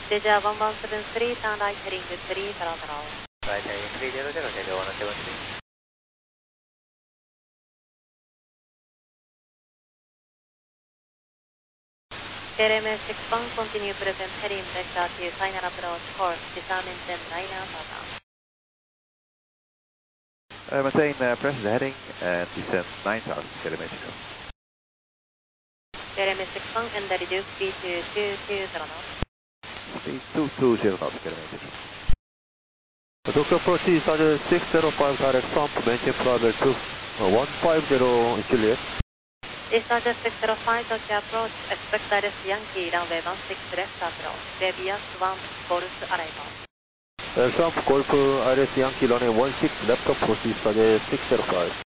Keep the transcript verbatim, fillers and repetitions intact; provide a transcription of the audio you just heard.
Deja one one seven three, turn right heading to three zero zero. Right heading three zero zero, Deja one seven three. K L M six one, continue present heading vector to final approach course, determine then liner further. Uh, maintain uh, present heading and descend nine thousand K M six one. K L M six one and reduce speed to two two zero knots. Speed two two zero knots K M six one. Doctor approach is under six zero five direct from maintain flight to one five zero Juliet. Dispatcher six zero five, Tokyo approach, expect direct Yankee, runway one six left approach, Devias one, Golf arrival. Uh, Trump Golf Iris Yankee runway one six left approach is under six zero five.